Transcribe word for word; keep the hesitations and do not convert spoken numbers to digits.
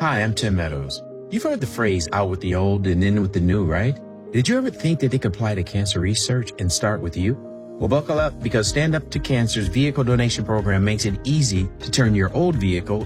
Hi, I'm Tim Meadows. You've heard the phrase out with the old and in with the new, right? Did you ever think that they could apply to cancer research and start with you? Well, buckle up because Stand Up to Cancer's vehicle donation program makes it easy to turn your old vehicle